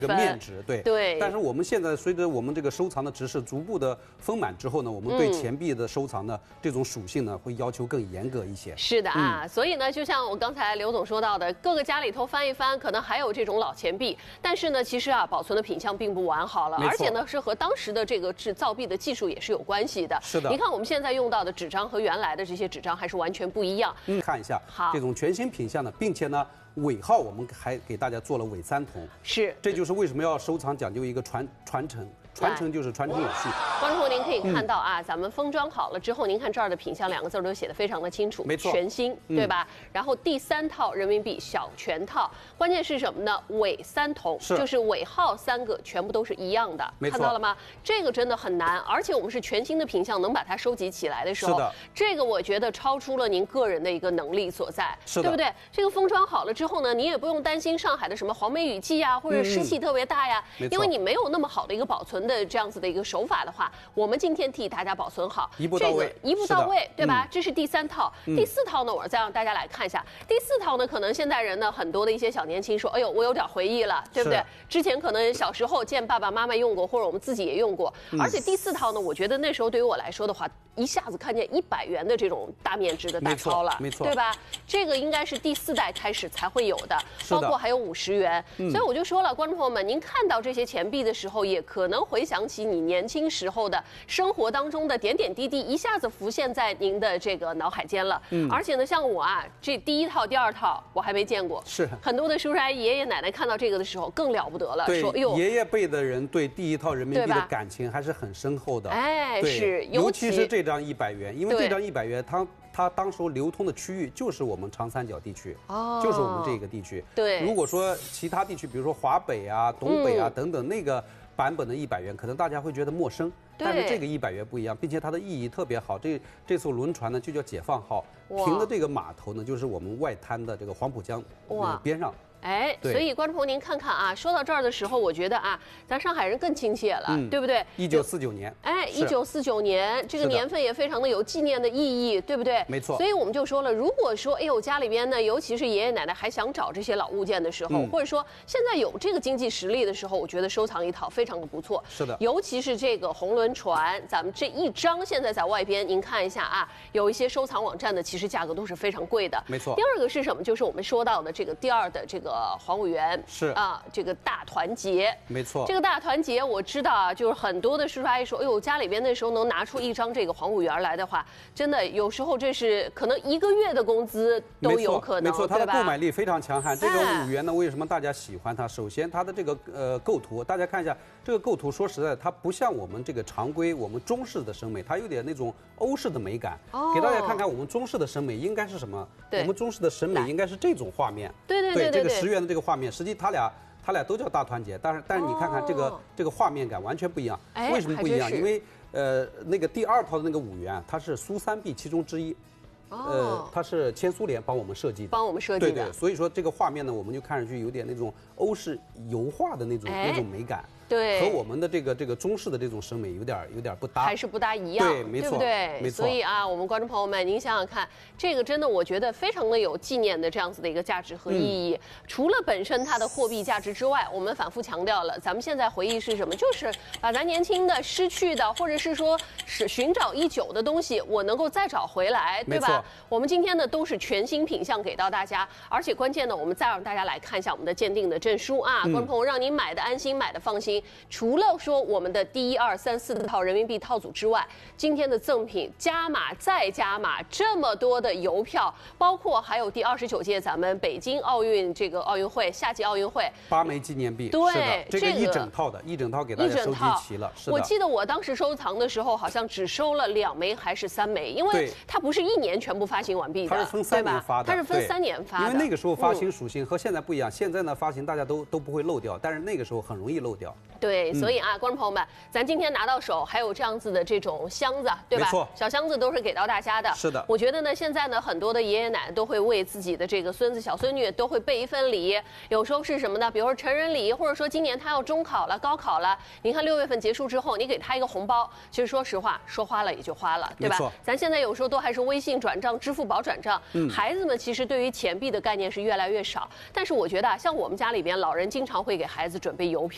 这个面值，对对。 但是我们现在随着我们这个收藏的知识逐步的丰满之后呢，我们对钱币的收藏呢这种属性呢会要求更严格一些。 是的啊，所以呢，就像我刚才刘总说到的，各个家里头翻一翻，可能还有这种老钱币，但是呢，其实啊，保存的品相并不完好了，而且呢，是和当时的这个造币的技术也是有关系的。 是的。 你看我们现在用到的纸张和原来的这些纸张还是完全不一样。 看一下这种全新品相的，并且呢。尾号我们还给大家做了伪3铜， 是， 这就是为什么要收藏讲究一个传承。传承就是传承有序。 观众朋友，您可以看到啊，咱们封装好了之后，您看这儿的品相2个字都写得非常的清楚， 没错， 全新，对吧？然后第3套人民币小全套，关键是什么呢？伪3铜，就是尾号3个全部都是一样的，看到了吗？这个真的很难，而且我们是全新的品相，能把它收集起来的时候，这个我觉得超出了您个人的一个能力所在，对不对？这个封装好了之后呢，你也不用担心上海的什么黄梅雨季呀，或者湿气特别大呀，因为你没有那么好的一个保存的这样子的一个手法的话，我们今天替大家保存好， 一步到位， 一步到位，对吧？这是第3套，第4套呢，我再让大家来看一下。第4套呢，可能现代人呢，很多的一些小年轻说，哎呦，我有点回忆了，对不对？之前可能小时候见爸爸妈妈用过，或者我们自己也用过。而且第4套呢，我觉得那时候对于我来说的话，一下子看见100元的这种大面值的大钞了， 没错， 对吧？这个应该是第4代开始才会有的，包括还有50元。所以我就说了，观众朋友们，您看到这些钱币的时候，也可能回想起你年轻时候的生活当中的点点滴滴，一下子浮现在您的这个脑海间了。而且呢，像我啊，这第1套、第2套我还没见过， 是很多的叔叔阿姨、爷爷奶奶看到这个的时候更了不得了， 说哎呦， 爷爷辈的人对第1套人民币的感情还是很深厚的。 哎，是， 尤其是这张100元，因为这张100元它当时流通的区域就是我们长三角地区，就是我们这个地区。 对， 如果说其他地区，比如说华北啊、东北啊等等那个版本的100元，可能大家会觉得陌生。但是这个100元不一样，并且它的意义特别好。这艘轮船呢就叫解放号，停的这个码头呢就是我们外滩的这个黄浦江边上。哎， 所以观众朋友您看看啊，说到这儿的时候，我觉得啊，咱上海人更亲切了，对不对 ？1949年， 哎，1949年这个年份也非常的有纪念的意义，对不对？ 没错。 所以我们就说了，如果说哎呦家里边呢，尤其是爷爷奶奶还想找这些老物件的时候，或者说现在有这个经济实力的时候，我觉得收藏一套非常的不错。 是的， 尤其是这个红轮船，咱们这一张现在在外边，您看一下啊，有一些收藏网站的其实价格都是非常贵的。 没错。 第2个是什么？就是我们说到的这个第2的这个黄五元是啊，这个大团结， 没错。 这个大团结，我知道啊，就是很多的叔叔阿姨说，哎呦，家里边那时候能拿出一张这个黄五元来的话，真的有时候这是可能1个月的工资都有可能， 没错，它的购买力非常强悍。这个5元呢，为什么大家喜欢它？首先，它的这个构图，大家看一下这个构图，说实在，它不像我们这个常规我们中式的审美，它有点那种欧式的美感。给大家看看我们中式的审美应该是什么？我们中式的审美应该是这种画面。 对， 这个10元的这个画面，实际它俩都叫大团结，但是你看看这个画面感完全不一样。为什么不一样？因为那个第2套的那个5元，它是苏3币其中之一。它是前苏联帮我们设计的，对，所以说这个画面呢，我们就看上去有点那种欧式油画的那种美感。对，和我们的这个中式的这种审美有点不搭， 还是不大一样， 对，没错， 对不对？ 没错。 所以啊，我们观众朋友们，您想想看，这个真的我觉得非常的有纪念的这样子的一个价值和意义。除了本身它的货币价值之外，我们反复强调了，咱们现在回忆是什么？就是把咱年轻的、失去的，或者是说寻找已久的东西，我能够再找回来，对吧？我们今天呢都是全新品相给到大家，而且关键呢，我们再让大家来看一下我们的鉴定的证书啊，观众朋友，让您买的安心，买的放心。除了说我们的第1、2、3、4套人民币套组之外，今天的赠品加码再加码，这么多的邮票，包括还有第29届咱们北京奥运会夏季奥运会 8枚纪念币， 对， 这个一整套给大家收集齐了。是的， 我记得我当时收藏的时候，好像只收了2枚还是3枚，因为它不是1年全部发行完毕的， 它是分3年发的， 它是分3年发的。 因为那个时候发行属性和现在不一样，现在呢发行大家都不会漏掉，但是那个时候很容易漏掉。 对，所以啊，观众朋友们，咱今天拿到手还有这样子的这种箱子，对吧？ 没错， 小箱子都是给到大家的。 是的， 我觉得呢，现在呢，很多的爷爷奶奶都会为自己的这个孙子小孙女都会备一份礼，有时候是什么呢？比如说成人礼，或者说今年他要中考了、高考了，你看6月份结束之后，你给他一个红包，其实说实话，说花了也就花了，对吧？咱现在有时候都还是微信转账、支付宝转账，孩子们其实对于钱币的概念是越来越少。但是我觉得啊，像我们家里边老人经常会给孩子准备邮票。